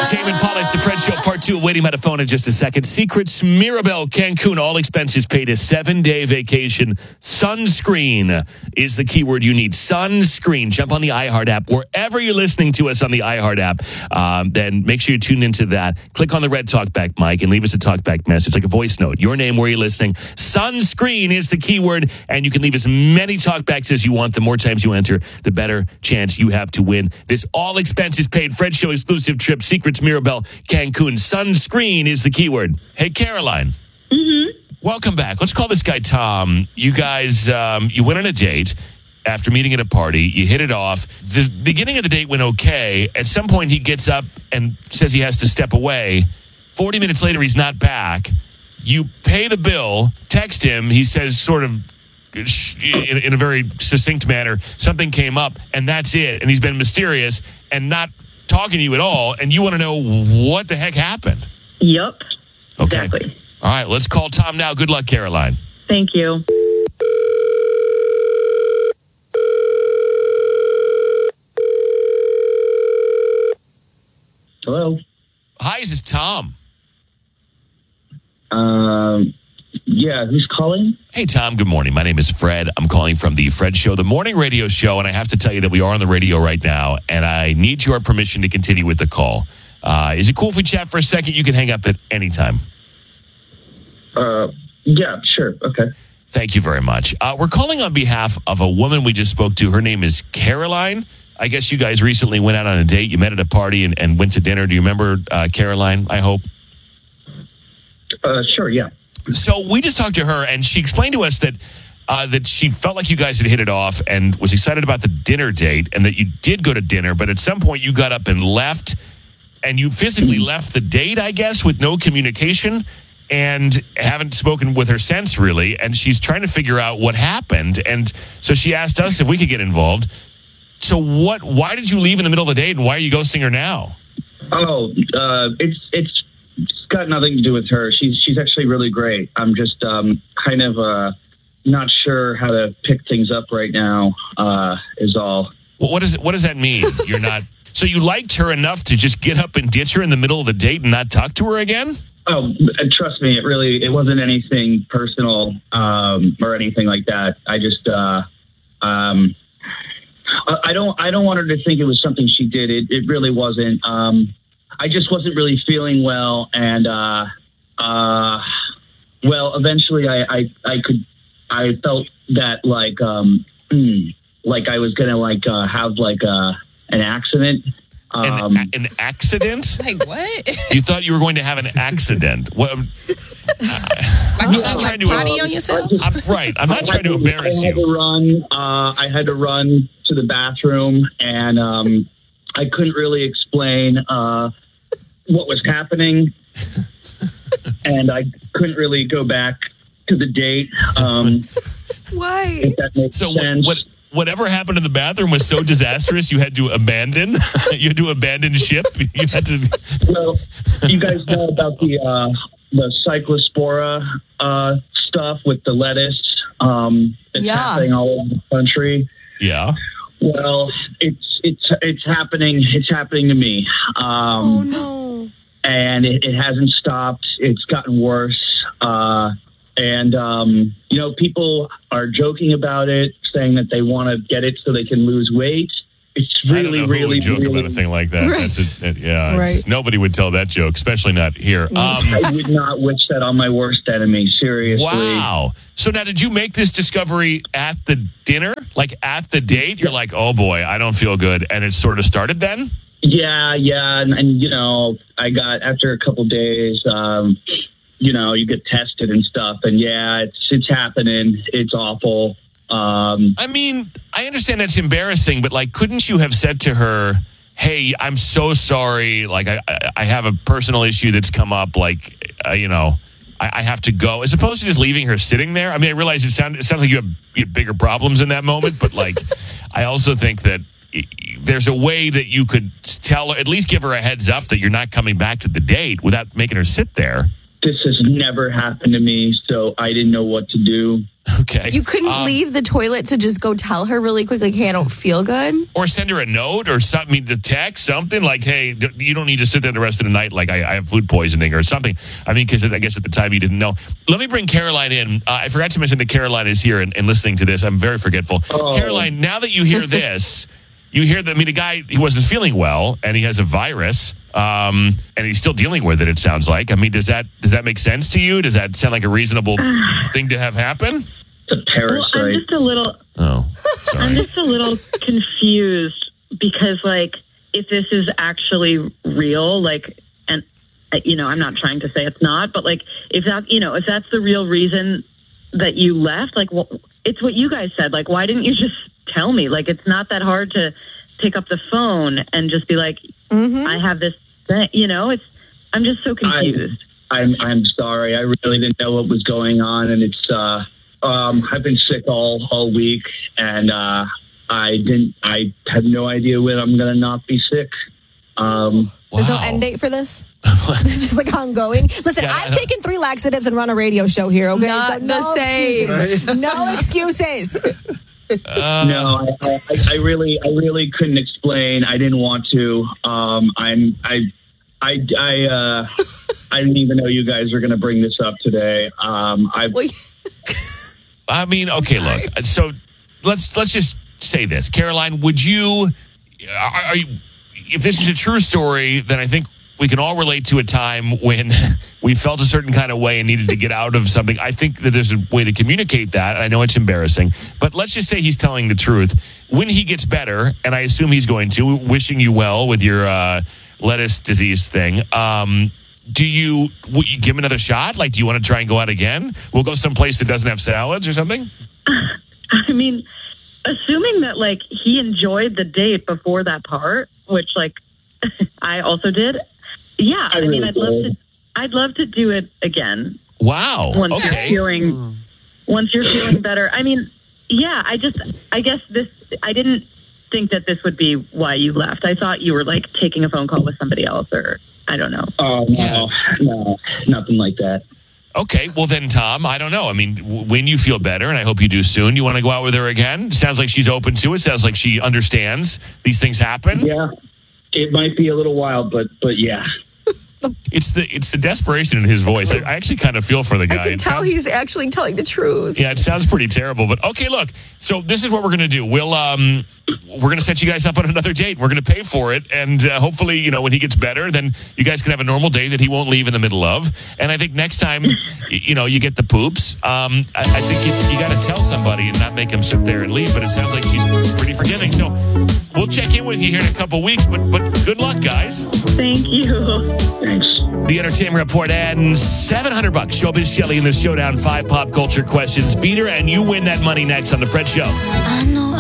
Tame Impala, it's the Fred Show, part 2. Waiting by the phone in just a second. Secrets Mirabel, Cancun, all expenses paid. A 7-day vacation. Sunscreen is the keyword you need. Sunscreen. Jump on the iHeart app. Wherever you're listening to us on the iHeart app, then make sure you tune into that. Click on the red talkback mic and leave us a talkback message, like a voice note. Your name, where you're listening. Sunscreen is the keyword, and you can leave as many talkbacks as you want. The more times you enter, the better chance you have to win this all expenses paid Fred Show exclusive trip. Secrets Mirabel, Cancun. Sunscreen is the keyword. Hey, Caroline. Welcome back. Let's call this guy Tom. You guys, you went on a date after meeting at a party. You hit it off. The beginning of the date went okay. At some point, he gets up and says he has to step away. 40 minutes later, he's not back. You pay the bill, text him. He says sort of in a very succinct manner, something came up, and that's it. And he's been mysterious and not talking to you at all, and you want to know what the heck happened. Yep. Okay. Exactly. All right, let's call Tom now. Good luck, Caroline. Thank you. Hello. Hi, this is Tom. Yeah, who's calling? Hey, Tom, good morning. My name is Fred. I'm calling from the Fred Show, the morning radio show, and I have to tell you that we are on the radio right now, and I need your permission to continue with the call. Is it cool if we chat for a second? You can hang up at any time. Yeah, sure. Okay. Thank you very much. We're calling on behalf of a woman we just spoke to. Her name is Caroline. I guess you guys recently went out on a date. You met at a party and went to dinner. Do you remember Caroline, I hope? Sure, yeah. So we just talked to her, and she explained to us that she felt like you guys had hit it off and was excited about the dinner date, and that you did go to dinner, but at some point you got up and left, and you physically left the date, I guess, with no communication, and haven't spoken with her since, really, and she's trying to figure out what happened, and so she asked us if we could get involved. So why did you leave in the middle of the date, and why are you ghosting her now? Oh, it's got nothing to do with her. She's actually really great. I'm just kind of not sure how to pick things up right now. Is all. Well, what does that mean? You're not. So you liked her enough to just get up and ditch her in the middle of the date and not talk to her again? Oh, trust me, it wasn't anything personal or anything like that. I just I don't want her to think it was something she did. It really wasn't. I just wasn't really feeling well, and eventually I felt that like I was gonna have an accident. An accident? Like what? You thought you were going to have an accident? What? You potty on yourself? I'm not trying to embarrass you. I had to run to the bathroom, and I couldn't really explain what was happening, and I couldn't really go back to the date. Why? If that makes sense. Whatever happened in the bathroom was so disastrous, you had to abandon. You had to abandon ship. You had to. Well, you guys know about the cyclospora stuff with the lettuce. It's happening all over the country. Yeah. Well, it's happening. It's happening to me. Oh no! And it hasn't stopped. It's gotten worse. And people are joking about it, saying that they want to get it so they can lose weight. It's really, I don't know who really, would joke really, about a thing like that. Right. Right. Nobody would tell that joke, especially not here. I would not wish that on my worst enemy. Seriously. Wow. So now, did you make this discovery at the dinner, like at the date? You're like, oh boy, I don't feel good, and it sort of started then. Yeah, and I got after a couple days. You get tested and stuff, and it's happening. It's awful. I mean, I understand that's embarrassing, but couldn't you have said to her, "Hey, I'm so sorry. I have a personal issue that's come up. I have to go," as opposed to just leaving her sitting there? I mean, I realize it sounds like you have bigger problems in that moment, but I also think that there's a way that you could tell her, at least give her a heads up that you're not coming back to the date without making her sit there. this has never happened to me, so I didn't know what to do. Okay. You couldn't leave the toilet to just go tell her really quick, like, hey, I don't feel good? Or send her a note or something, to text something like, hey, you don't need to sit there the rest of the night like I have food poisoning or something. I mean, because I guess at the time you didn't know. Let me bring Caroline in. I forgot to mention that Caroline is here and listening to this. I'm very forgetful. Oh. Caroline, now that you hear this, you hear that, I mean, the guy, he wasn't feeling well and he has a virus. And he's still dealing with it, it sounds like. I mean, does that make sense to you? Does that sound like a reasonable thing to have happen? It's a parasite. Well, I'm just a little confused because, like, if this is actually real, like, and I'm not trying to say it's not, but like, if that's the real reason that you left, like, well, it's what you guys said. Like, why didn't you just tell me? Like, it's not that hard to pick up the phone and just be like, I have this thing, I'm just so confused. I'm sorry. I really didn't know what was going on, and it's I've been sick all week, and I have no idea when I'm gonna not be sick. There's no end date for this? It's just like ongoing. Listen, Yeah, I've taken 3 laxatives and run a radio show here, okay? Not So the same. excuses. No excuses. No, I really couldn't explain. I didn't want to. I didn't even know you guys were going to bring this up today. I mean, okay, look. So let's just say this, Caroline. Would you? Are you? If this is a true story, then I think we can all relate to a time when we felt a certain kind of way and needed to get out of something. I think that there's a way to communicate that. I know it's embarrassing, but let's just say he's telling the truth. When he gets better, and I assume he's going to, wishing you well with your lettuce disease thing. Would you give him another shot? Like, do you want to try and go out again? We'll go someplace that doesn't have salads or something? I mean, assuming that, like, he enjoyed the date before that part, which, like, I also did. Yeah, I mean, I'd love to do it again. Wow. Once Okay. Once you're feeling better. I mean, yeah, I guess I didn't think that this would be why you left. I thought you were, like, taking a phone call with somebody else, or I don't know. Oh, no, nothing like that. Okay, well then, Tom, I don't know. I mean, when you feel better, and I hope you do soon, you want to go out with her again? Sounds like she's open to it. Sounds like she understands these things happen. Yeah, it might be a little wild, but yeah. It's the desperation in his voice. I actually kind of feel for the guy. I can tell he's actually telling the truth. Yeah, it sounds pretty terrible. But okay, look. So this is what we're going to do. We're going to set you guys up on another date. We're going to pay for it, and hopefully, when he gets better, then you guys can have a normal day that he won't leave in the middle of. And I think next time, you get the poops. I think you got to tell somebody and not make him sit there and leave. But it sounds like she's pretty forgiving. So we'll check in with you here in a couple weeks. But good luck, guys. Thank you. Thanks. The Entertainment Report and $700. Showbiz Shelley in the Showdown 5 pop culture questions. Beat her and you win that money next on The Fred Show. I know